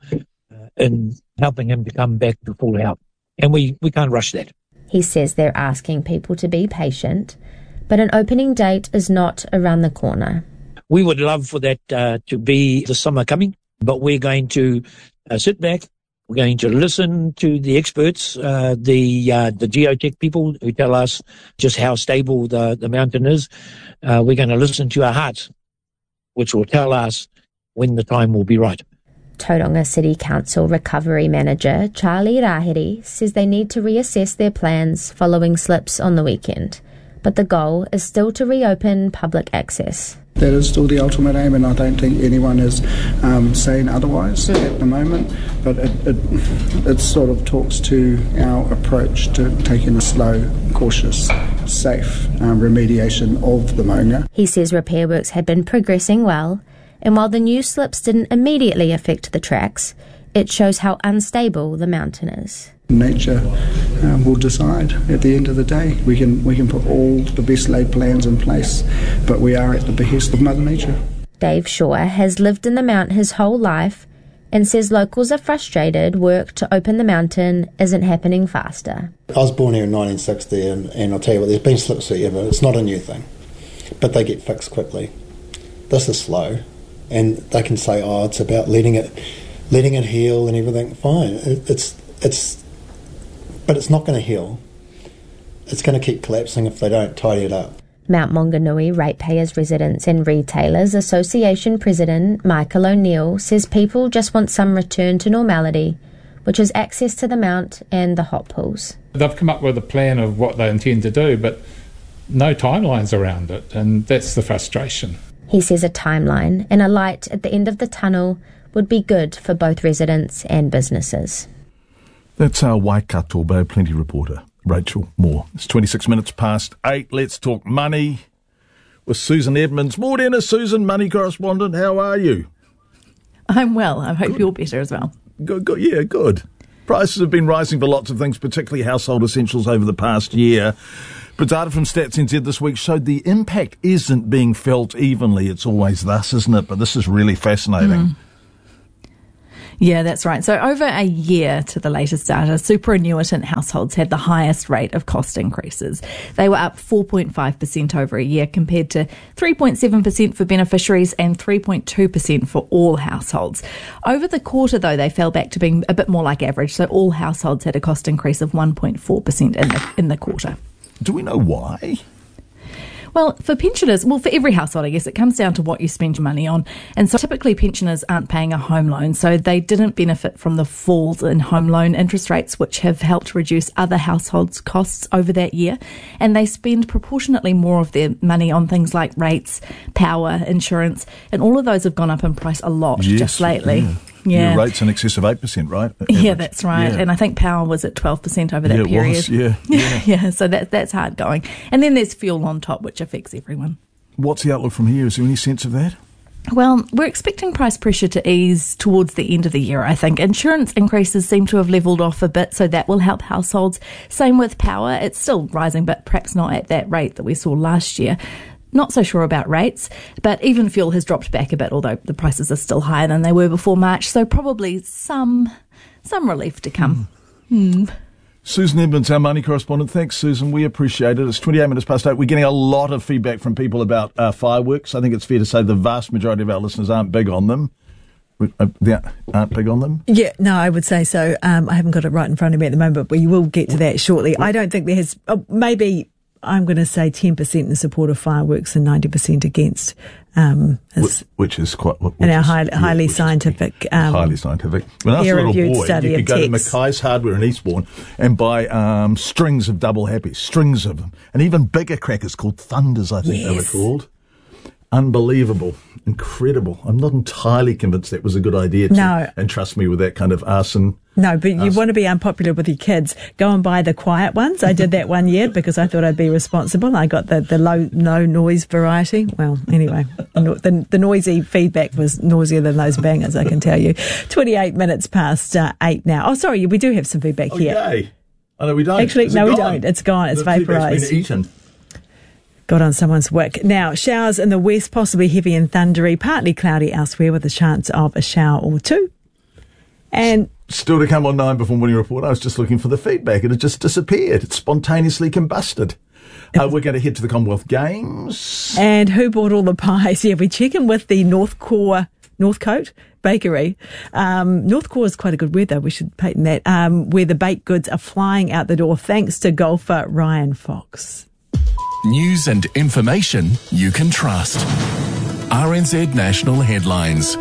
in helping him to come back to full health. And we can't rush that. He says they're asking people to be patient, but an opening date is not around the corner. We would love for that to be the summer coming, but we're going to sit back. We're going to listen to the experts, the geotech people who tell us just how stable the mountain is. We're going to listen to our hearts, which will tell us when the time will be right. Tauranga City Council Recovery Manager Charlie Rahiri says they need to reassess their plans following slips on the weekend, but the goal is still to reopen public access. That is still the ultimate aim, and I don't think anyone is saying otherwise at the moment, but it sort of talks to our approach to taking a slow, cautious, safe remediation of the maunga. He says repair works had been progressing well, and while the new slips didn't immediately affect the tracks, it shows how unstable the mountain is. Nature will decide at the end of the day. We can put all the best laid plans in place, but we are at the behest of Mother Nature. Dave Shaw has lived in the mount his whole life and says locals are frustrated work to open the mountain isn't happening faster. I was born here in 1960, and I'll tell you what, there's been slips forever. It's not a new thing, but they get fixed quickly. This is slow, and they can say, it's about letting it letting it heal and everything, fine. But it's not going to heal. It's going to keep collapsing if they don't tidy it up. Mount Maunganui Ratepayers Residents and Retailers Association President Michael O'Neill says people just want some return to normality, which is access to the Mount and the hot pools. They've come up with a plan of what they intend to do, but no timelines around it, and that's the frustration. He says a timeline and a light at the end of the tunnel would be good for both residents and businesses. That's our Waikato Bay Plenty reporter, Rachel Moore. It's 26 minutes past 8. Let's talk money with Susan Edmonds. Morena, Susan, money correspondent. How are you? I'm well. I hope you're better as well. Good. Yeah, good. Prices have been rising for lots of things, particularly household essentials over the past year. But data from Stats NZ this week showed the impact isn't being felt evenly. It's always thus, isn't it? But this is really fascinating. Yeah, that's right. So over a year to the latest data, superannuitant households had the highest rate of cost increases. They were up 4.5% over a year compared to 3.7% for beneficiaries and 3.2% for all households. Over the quarter, though, they fell back to being a bit more like average. So all households had a cost increase of 1.4% in the quarter. Do we know why? Well, for pensioners, for every household, I guess, it comes down to what you spend your money on. And so typically pensioners aren't paying a home loan, so they didn't benefit from the falls in home loan interest rates, which have helped reduce other households' costs over that year. And they spend proportionately more of their money on things like rates, power, insurance, and all of those have gone up in price a lot just lately. Yeah. Your rate's in excess of 8%, right? Yeah, that's right. Yeah. And I think power was at 12% over that period. It was, yeah, so that's hard going. And then there's fuel on top, which affects everyone. What's the outlook from here? Is there any sense of that? Well, we're expecting price pressure to ease towards the end of the year, I think. Insurance increases seem to have levelled off a bit, so that will help households. Same with power. It's still rising, but perhaps not at that rate that we saw last year. Not so sure about rates, but even fuel has dropped back a bit, although the prices are still higher than they were before March, so probably some relief to come. Susan Edmonds, our money correspondent. Thanks, Susan. We appreciate it. It's 28 minutes past 8. We're getting a lot of feedback from people about fireworks. I think it's fair to say the vast majority of our listeners aren't big on them. They aren't big on them? Yeah, no, I would say so. I haven't got it right in front of me at the moment, but we will get to that shortly. I don't think there has... maybe... I'm going to say 10% in support of fireworks and 90% against. Which is quite... highly scientific... highly scientific. When I was a little boy, you could go to Mackay's Hardware in Eastbourne and buy strings of double happies, strings of them, and even bigger crackers called Thunders, I think they were called. Unbelievable. Incredible. I'm not entirely convinced that was a good idea to entrust me with that kind of arson. No, but you want to be unpopular with your kids. Go and buy the quiet ones. I did that one year because I thought I'd be responsible. I got the low noise variety. Well, anyway, the noisy feedback was noisier than those bangers, I can tell you. 28 minutes past 8 now. Oh, sorry, we do have some feedback here. Yay. Oh, no, we don't. Actually, no, we don't. It's gone. It's vaporised. It's been eaten. Got on someone's wick. Now, showers in the west, possibly heavy and thundery, partly cloudy elsewhere with a chance of a shower or two. And still to come on 9 before morning report. I was just looking for the feedback. It had just disappeared. It spontaneously combusted. We're going to head to the Commonwealth Games. And who bought all the pies? Yeah, we check in with the Northcote Bakery. Northcote is quite a good word, though. We should patent that. Where the baked goods are flying out the door thanks to golfer Ryan Fox. News and information you can trust. RNZ National Headlines.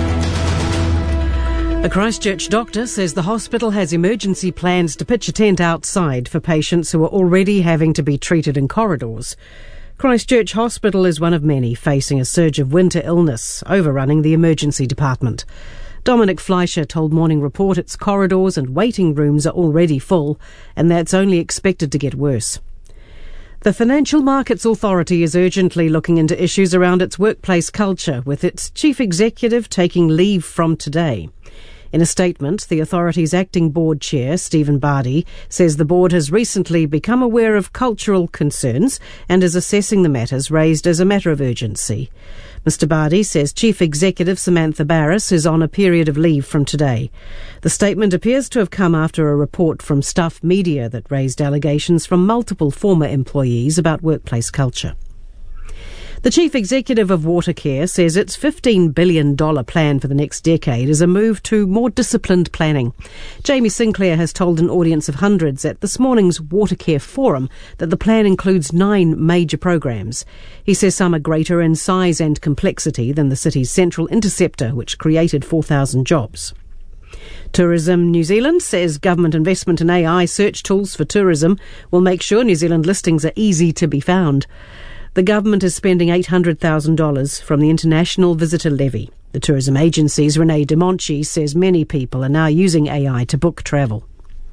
A Christchurch doctor says the hospital has emergency plans to pitch a tent outside for patients who are already having to be treated in corridors. Christchurch Hospital is one of many facing a surge of winter illness, overrunning the emergency department. Dominic Fleischer told Morning Report its corridors and waiting rooms are already full, and that's only expected to get worse. The Financial Markets Authority is urgently looking into issues around its workplace culture, with its chief executive taking leave from today. In a statement, the authority's acting board chair, Stephen Bardi, says the board has recently become aware of cultural concerns and is assessing the matters raised as a matter of urgency. Mr Bardi says Chief Executive Samantha Barris is on a period of leave from today. The statement appears to have come after a report from Stuff Media that raised allegations from multiple former employees about workplace culture. The chief executive of Watercare says its $15 billion plan for the next decade is a move to more disciplined planning. Jamie Sinclair has told an audience of hundreds at this morning's Watercare Forum that the plan includes 9 major programs. He says some are greater in size and complexity than the city's Central Interceptor, which created 4,000 jobs. Tourism New Zealand says government investment in AI search tools for tourism will make sure New Zealand listings are easy to be found. The government is spending $800,000 from the International Visitor Levy. The tourism agency's Renee DeMonchi says many people are now using AI to book travel.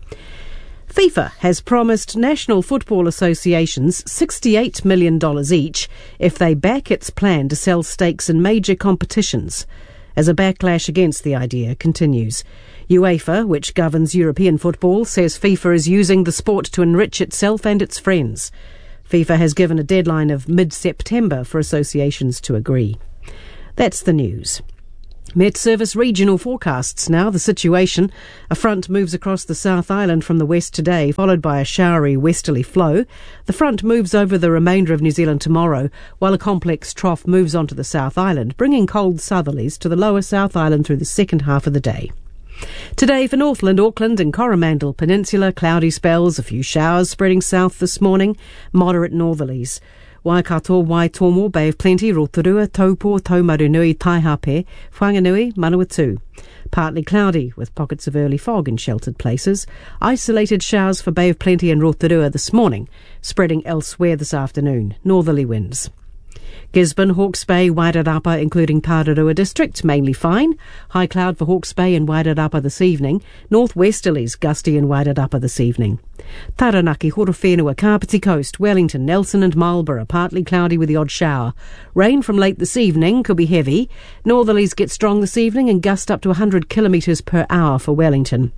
FIFA has promised national football associations $68 million each if they back its plan to sell stakes in major competitions, as a backlash against the idea continues. UEFA, which governs European football, says FIFA is using the sport to enrich itself and its friends. FIFA has given a deadline of mid-September for associations to agree. That's the news. Met Service regional forecasts now. The situation: a front moves across the South Island from the west today, followed by a showery westerly flow. The front moves over the remainder of New Zealand tomorrow, while a complex trough moves onto the South Island, bringing cold southerlies to the lower South Island through the second half of the day. Today for Northland, Auckland and Coromandel Peninsula, cloudy spells, a few showers spreading south this morning, moderate northerlies. Waikato, Waitomo, Bay of Plenty, Rotorua, Taupo, Taumarunui, Taihape, Whanganui, Manawatu. Partly cloudy with pockets of early fog in sheltered places. Isolated showers for Bay of Plenty and Rotorua this morning, spreading elsewhere this afternoon. Northerly winds. Gisborne, Hawke's Bay, Wairarapa, including Pararua District, mainly fine. High cloud for Hawke's Bay and Wairarapa this evening. Northwesterlies gusty in Wairarapa this evening. Taranaki, Horowhenua, Kapiti Coast, Wellington, Nelson and Marlborough, partly cloudy with the odd shower. Rain from late this evening could be heavy. Northerlies get strong this evening and gust up to 100 kilometres per hour for Wellington.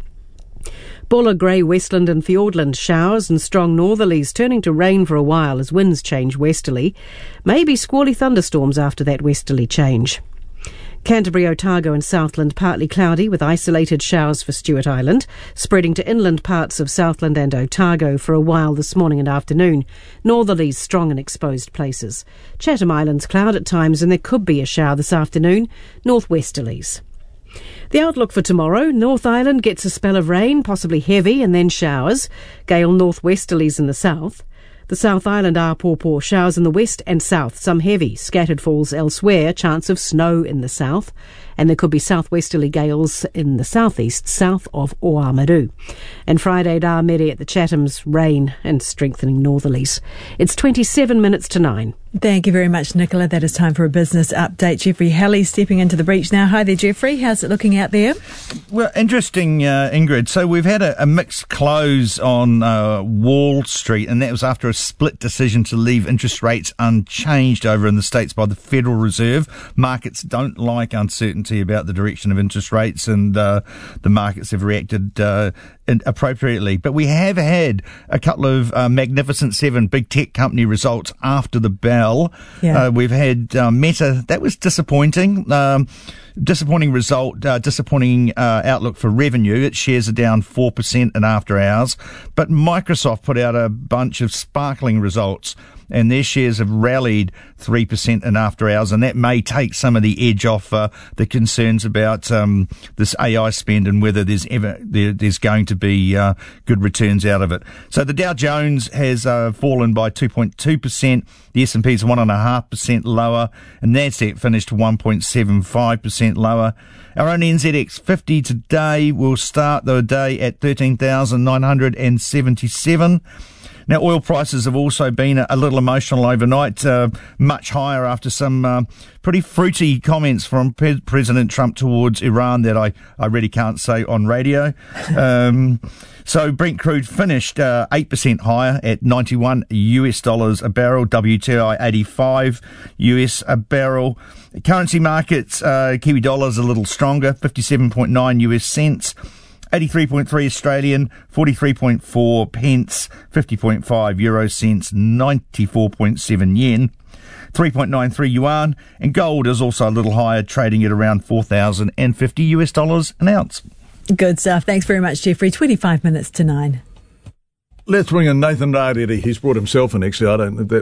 Buller, Grey, Westland and Fiordland, showers and strong northerlies turning to rain for a while as winds change westerly. Maybe squally thunderstorms after that westerly change. Canterbury, Otago and Southland partly cloudy with isolated showers for Stewart Island, spreading to inland parts of Southland and Otago for a while this morning and afternoon. Northerlies strong in exposed places. Chatham Islands cloud at times and there could be a shower this afternoon. Northwesterlies. The outlook for tomorrow: North Island gets a spell of rain, possibly heavy, and then showers. Gale northwesterlies in the south. The South Island are pawpaw showers in the west and south, some heavy, scattered falls elsewhere, chance of snow in the south, and there could be southwesterly gales in the southeast, south of Oamaru. And Friday, Rāmere at the Chathams, rain and strengthening northerlies. It's 27 minutes to 9. Thank you very much, Nicola. That is time for a business update. Jeffrey Halley stepping into the breach now. Hi there, Jeffrey. How's it looking out there? Well, interesting, Ingrid. So we've had a mixed close on Wall Street, and that was after a split decision to leave interest rates unchanged over in the States by the Federal Reserve. Markets don't like uncertainty about the direction of interest rates, and the markets have reacted appropriately. But we have had a couple of Magnificent Seven big tech company results after the bell. Yeah. We've had Meta. That was disappointing. Disappointing result, disappointing outlook for revenue. Its shares are down 4% in after hours. But Microsoft put out a bunch of sparkling results, and their shares have rallied 3% in after hours, and that may take some of the edge off the concerns about this AI spend and whether there's going to be good returns out of it. So the Dow Jones has fallen by 2.2%. The S&P is 1.5% lower, and NASDAQ finished 1.75% lower. Our own NZX 50 today will start the day at 13,977. Now, oil prices have also been a little emotional overnight, much higher after some pretty fruity comments from President Trump towards Iran that I really can't say on radio. So Brent crude finished 8% higher at $91 a barrel, WTI 85 US a barrel. Currency markets, Kiwi dollars a little stronger, 57.9 US cents. 83.3 Australian, 43.4 pence, 50.5 euro cents, 94.7 yen, 3.93 yuan, and gold is also a little higher, trading at around $4,050 an ounce. Good stuff. Thanks very much, Jeffrey. 25 minutes to 9. Let's bring in Nathan Rarere. He's brought himself in, actually.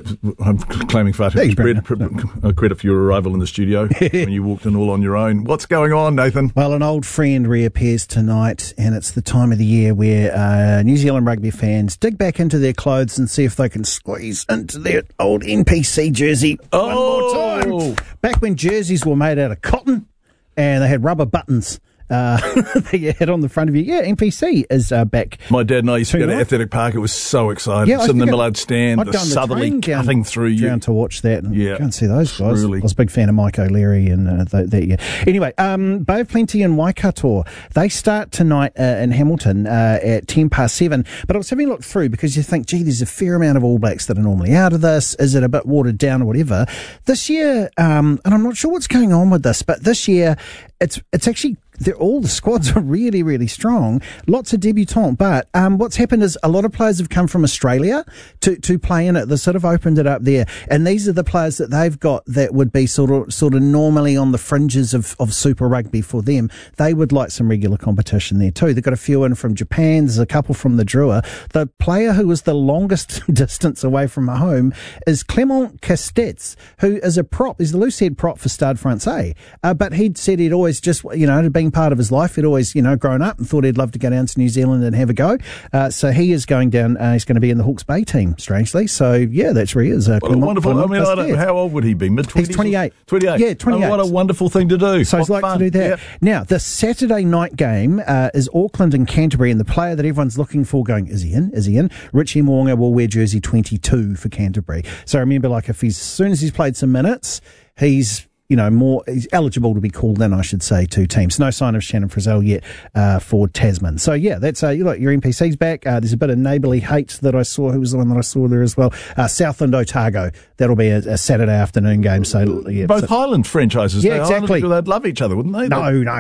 I'm claiming far too much credit for your arrival in the studio when you walked in all on your own. What's going on, Nathan? Well, an old friend reappears tonight, and it's the time of the year where New Zealand rugby fans dig back into their clothes and see if they can squeeze into their old NPC jersey one more time. Back when jerseys were made out of cotton and they had rubber buttons that you had on the front of you. Yeah, NPC is back. My dad and I used to go to Athletic Park. It was so exciting. Yeah, Sit in the Millard stand, the southerly cutting through you. Down to watch that and go and see those guys. Really. I was a big fan of Mike O'Leary and that year. Anyway, Bay of Plenty and Waikato, they start tonight in Hamilton at 7:10. But I was having a look through because you think, gee, there's a fair amount of All Blacks that are normally out of this. Is it a bit watered down or whatever? This year, and I'm not sure what's going on with this, but this year it's actually... all the squads are really, really strong. Lots of debutants. But what's happened is a lot of players have come from Australia to play in it. They sort of opened it up there. And these are the players that they've got that would be sort of normally on the fringes of Super Rugby for them. They would like some regular competition there too. They've got a few in from Japan. There's a couple from the Drua. The player who was the longest distance away from home is Clement Castex, who is a prop. He's the loose head prop for Stade Francais. But he'd said he'd always just, been part of his life. He'd always, grown up and thought he'd love to go down to New Zealand and have a go. So he is going down. He's going to be in the Hawke's Bay team, strangely. So, yeah, that's where he is. Wonderful. I mean, how old would he be? Mid-20s? He's 28. 28. Yeah, 28. Oh, what a wonderful thing to do. So he's like to do that. Yep. Now, the Saturday night game is Auckland and Canterbury, and the player that everyone's looking for going, is he in? Is he in? Richie Mo'unga will wear jersey 22 for Canterbury. So remember, as soon as he's played some minutes, he's he's eligible to be called in, I should say, to teams. No sign of Shannon Frizzell yet for Tasman. So, yeah, that's your NPC's back. There's a bit of neighbourly hate that I saw. Who was the one that I saw there as well? Southland Otago. That'll be a Saturday afternoon game. So, yeah, both Highland franchises. Yeah, exactly. They'd love each other, wouldn't they?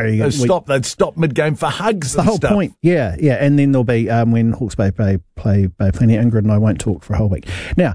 They'd stop mid-game for hugs. The whole point. Yeah. And then there'll be when Hawke's Bay play Plenty. Ingrid and I won't talk for a whole week. Now,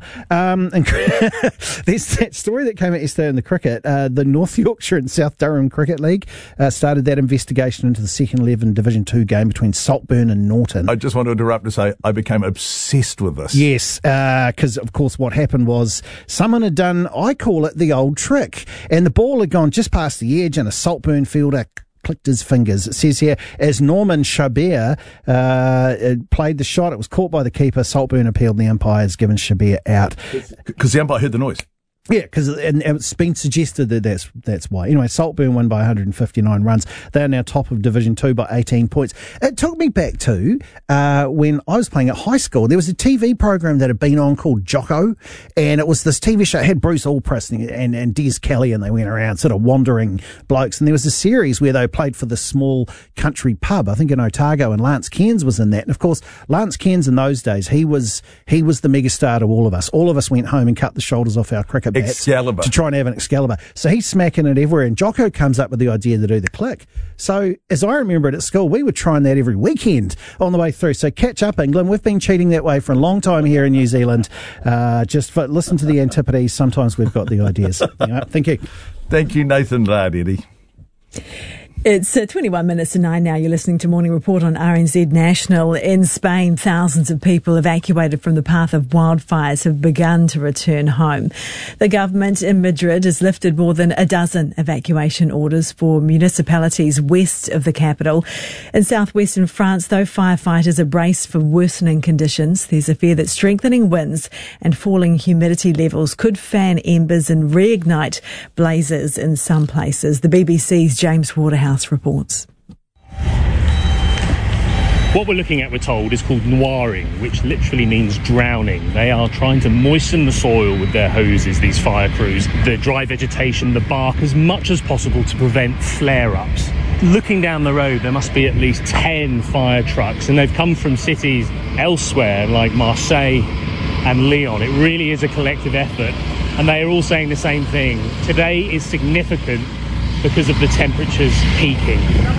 there's that story that came out yesterday in the cricket. The North Yorkshire and South Durham Cricket League started that investigation into the second 11 Division 2 game between Saltburn and Norton. I just want to interrupt to say I became obsessed with this. Yes, because of course what happened was someone had done, I call it the old trick, and the ball had gone just past the edge and a Saltburn fielder clicked his fingers. It says here, as Norman Shabir played the shot, it was caught by the keeper. Saltburn appealed and the umpires given Shabir out. Because the umpire heard the noise. Yeah, because it's been suggested that that's why. Anyway, Saltburn won by 159 runs. They are now top of Division 2 by 18 points. It took me back to when I was playing at high school. There was a TV program that had been on called Jocko, and it was this TV show. It had Bruce Allpress and Des Kelly, and they went around sort of wandering blokes. And there was a series where they played for the small country pub, I think in Otago, and Lance Cairns was in that. And of course, Lance Cairns in those days, he was the megastar to all of us. All of us went home and cut the shoulders off our cricket Excalibur. To try and have an Excalibur. So he's smacking it everywhere, and Jocko comes up with the idea to do the click. So as I remember it at school, we were trying that every weekend on the way through. So catch up, England. We've been cheating that way for a long time here in New Zealand. Listen to the Antipodes. Sometimes we've got the ideas. Thank you. Thank you, Nathan Rarere. It's 21 minutes to 9 now. You're listening to Morning Report on RNZ National. In Spain, thousands of people evacuated from the path of wildfires have begun to return home. The government in Madrid has lifted more than a dozen evacuation orders for municipalities west of the capital. In southwestern France, though, firefighters are braced for worsening conditions. There's a fear that strengthening winds and falling humidity levels could fan embers and reignite blazes in some places. The BBC's James Waterhouse reports. What we're looking at, we're told, is called noiring, which literally means drowning. They are trying to moisten the soil with their hoses, these fire crews, the dry vegetation, the bark, as much as possible to prevent flare-ups. Looking down the road, there must be at least 10 fire trucks, and they've come from cities elsewhere like Marseille and Lyon. It really is a collective effort, and they are all saying the same thing. Today is significant because of the temperatures peaking.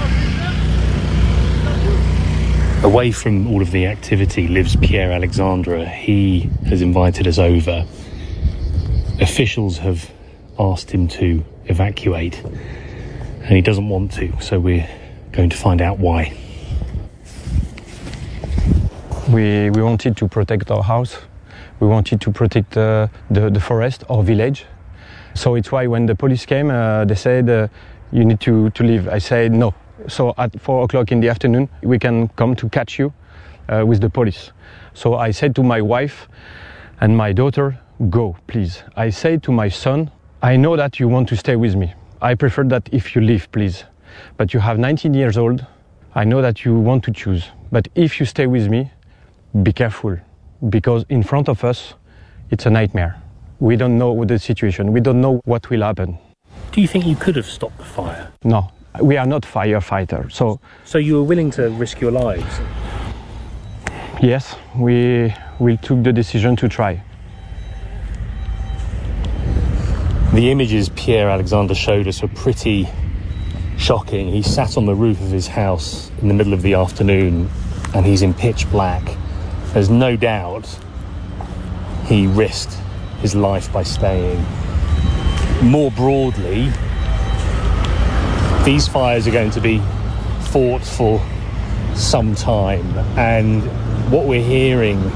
Away from all of the activity lives Pierre Alexandre. He has invited us over. Officials have asked him to evacuate, and he doesn't want to, so we're going to find out why. We wanted to protect our house. We wanted to protect the forest, our village. So it's why when the police came, they said, you need to leave. I said no. So at 4 o'clock in the afternoon, we can come to catch you with the police. So I said to my wife and my daughter, go, please. I said to my son, I know that you want to stay with me. I prefer that if you leave, please. But you have 19 years old. I know that you want to choose. But if you stay with me, be careful. Because in front of us, it's a nightmare. We don't know the situation. We don't know what will happen. Do you think you could have stopped the fire? No, we are not firefighters. So you were willing to risk your lives? Yes, we took the decision to try. The images Pierre-Alexandre showed us were pretty shocking. He sat on the roof of his house in the middle of the afternoon and he's in pitch black. There's no doubt he risked his life by staying. More broadly, these fires are going to be fought for some time, and what we're hearing